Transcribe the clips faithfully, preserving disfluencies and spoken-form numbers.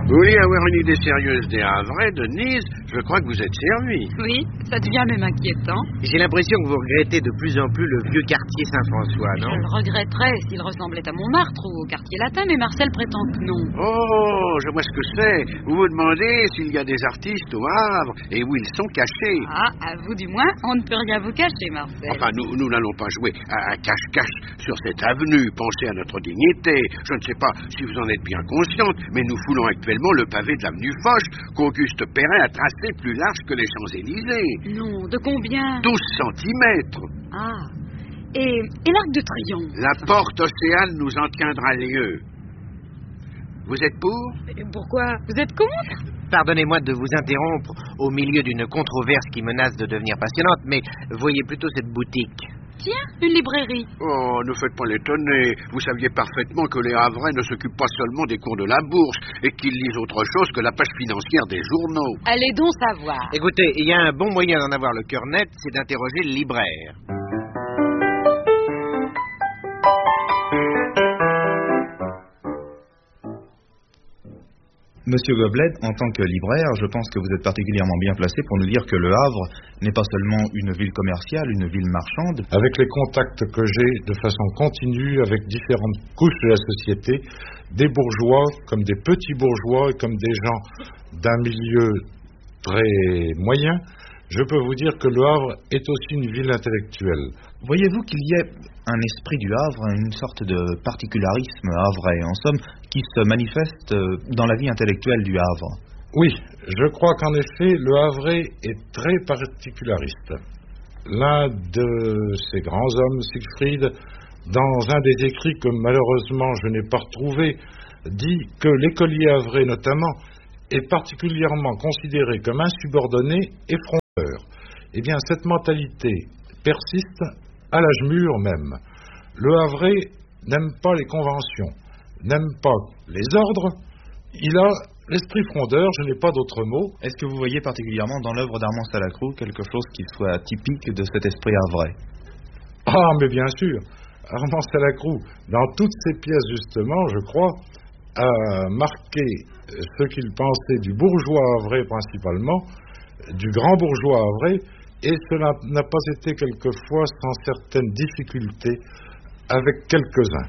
Vous voulez avoir une idée sérieuse des Havrais, de Nice, je crois que vous êtes servi. Oui, ça devient même inquiétant. J'ai l'impression que vous regrettez de plus en plus le vieux quartier Saint-François, non? Je le regretterais s'il ressemblait à Montmartre ou au quartier latin, mais Marcel prétend que non. Oh, je vois ce que c'est. Vous vous demandez s'il y a des artistes au Havre et où ils sont cachés. Ah, à vous du moins, on ne peut rien vous cacher, Marcel. Enfin, nous nous n'allons pas jouer à, à cache-cache sur cette avenue. Pensez à notre dignité. Je ne sais pas si vous en êtes bien consciente, mais nous foulons actuellement le pavé de l'avenue Foch qu'Auguste Perret a tracé plus large que les Champs-Élysées. Non, de combien? douze centimètres. Ah, et, et l'Arc de Triomphe? La porte Océane nous en tiendra lieu. Vous êtes pour? Et pourquoi? Vous êtes contre? Pardonnez-moi de vous interrompre au milieu d'une controverse qui menace de devenir passionnante, mais voyez plutôt cette boutique. Tiens, une librairie. Oh, ne faites pas l'étonner. Vous saviez parfaitement que les Havrais ne s'occupent pas seulement des cours de la bourse et qu'ils lisent autre chose que la page financière des journaux. Allez donc savoir. Écoutez, il y a un bon moyen d'en avoir le cœur net, c'est d'interroger le libraire. Monsieur Goblet, en tant que libraire, je pense que vous êtes particulièrement bien placé pour nous dire que Le Havre n'est pas seulement une ville commerciale, une ville marchande. Avec les contacts que j'ai de façon continue avec différentes couches de la société, des bourgeois comme des petits bourgeois et comme des gens d'un milieu très moyen, je peux vous dire que Le Havre est aussi une ville intellectuelle. Voyez-vous qu'il y a un esprit du Havre, une sorte de particularisme havrais, en somme, qui se manifeste dans la vie intellectuelle du Havre? Oui, je crois qu'en effet, le Havrais est très particulariste. L'un de ces grands hommes, Siegfried, dans un des écrits que malheureusement je n'ai pas retrouvé, dit que l'écolier havrais notamment est particulièrement considéré comme insubordonné et frondeur. Eh bien, cette mentalité persiste à l'âge mûr même. Le Havrais n'aime pas les conventions, n'aime pas les ordres, il a l'esprit frondeur, je n'ai pas d'autre mot. Est-ce que vous voyez particulièrement dans l'œuvre d'Armand Salacrou quelque chose qui soit typique de cet esprit havrais? Ah, mais bien sûr, Armand Salacrou, dans toutes ses pièces justement, je crois, a marqué ce qu'il pensait du bourgeois havrais principalement, du grand bourgeois havrais, et cela n'a pas été quelquefois sans certaines difficultés avec quelques-uns.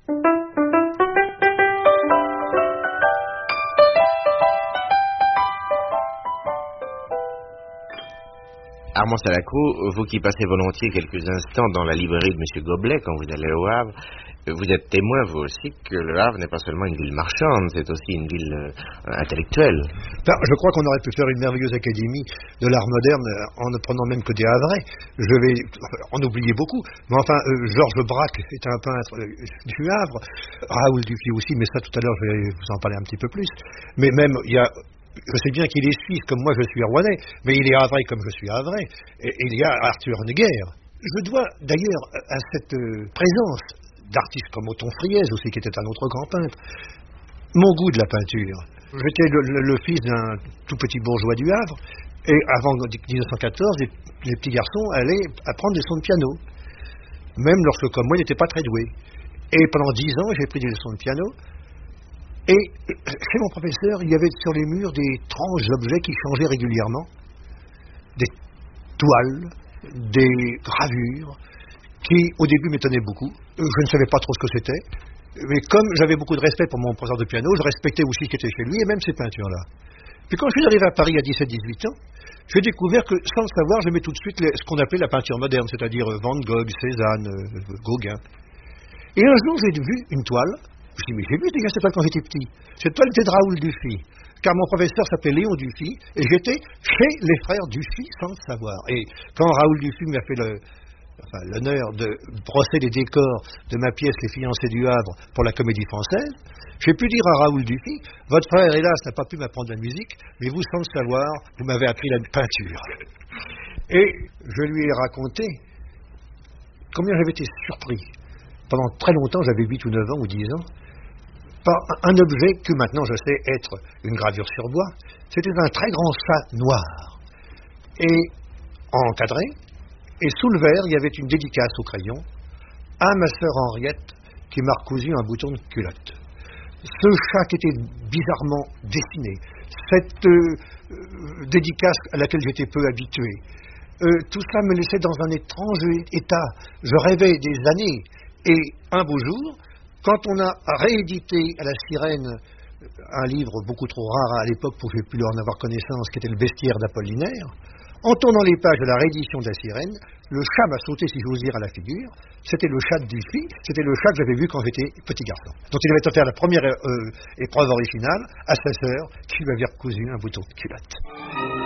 Armand Salacrou, vous qui passez volontiers quelques instants dans la librairie de M. Goblet quand vous allez au Havre, vous êtes témoin, vous aussi, que le Havre n'est pas seulement une ville marchande, c'est aussi une ville euh, intellectuelle. Ben, je crois qu'on aurait pu faire une merveilleuse académie de l'art moderne en ne prenant même que des Havrais. Je vais en oublier beaucoup. Mais enfin, euh, Georges Braque est un peintre euh, du Havre. Raoul Dufy aussi, mais ça tout à l'heure, je vais vous en parler un petit peu plus. Mais même, il y a... Je sais bien qu'il est suisse comme moi je suis rouennais, mais il est havrais comme je suis havrais. Et il y a Arthur Honegger. Je dois d'ailleurs à cette euh, présence d'artistes comme Othon Friès aussi, qui était un autre grand peintre, mon goût de la peinture. J'étais le, le, le fils d'un tout petit bourgeois du Havre, et avant dix-neuf cent quatorze, les, les petits garçons allaient apprendre des leçons de piano, même lorsque, comme moi, ils n'étaient pas très doués. Et pendant dix ans, j'ai pris des leçons de piano, et chez mon professeur, il y avait sur les murs des étranges objets qui changeaient régulièrement, des toiles, des gravures, qui au début m'étonnaient beaucoup. Je ne savais pas trop ce que c'était, mais comme j'avais beaucoup de respect pour mon professeur de piano, je respectais aussi ce qui était chez lui, et même ces peintures-là. Puis quand je suis arrivé à Paris à dix-sept dix-huit ans, j'ai découvert que, sans le savoir, j'aimais tout de suite les, ce qu'on appelait la peinture moderne, c'est-à-dire Van Gogh, Cézanne, euh, Gauguin. Et un jour, j'ai vu une toile. Je me suis dit, mais j'ai vu déjà cette toile quand j'étais petit. Cette toile était de Raoul Dufy, car mon professeur s'appelait Léon Dufy, et j'étais chez les frères Dufy sans le savoir. Et quand Raoul Dufy m'a fait le, enfin, l'honneur de brosser les décors de ma pièce Les Fiancés du Havre pour la Comédie Française, j'ai pu dire à Raoul Dufy, votre frère, hélas, n'a pas pu m'apprendre la musique, mais vous, sans le savoir, vous m'avez appris la peinture. Et je lui ai raconté combien j'avais été surpris. Pendant très longtemps, j'avais huit ou neuf ans ou dix ans, par un objet que maintenant je sais être une gravure sur bois. C'était un très grand chat noir, et encadré, et sous le verre, il y avait une dédicace au crayon à ma sœur Henriette, qui m'a recousu un bouton de culotte. Ce chat qui était bizarrement dessiné, cette euh, euh, dédicace à laquelle j'étais peu habitué, euh, tout cela me laissait dans un étrange état. Je rêvais des années, et un beau jour, quand on a réédité à la Sirène un livre beaucoup trop rare à l'époque pour que j'ai pu en avoir connaissance, qui était le Bestiaire d'Apollinaire, en tournant les pages de la réédition de la Sirène, le chat m'a sauté, si j'ose dire, à la figure. C'était le chat de Diffie, c'était le chat que j'avais vu quand j'étais petit garçon. Donc il avait offert la première euh, épreuve originale à sa sœur, qui lui avait recousu un bouton de culotte.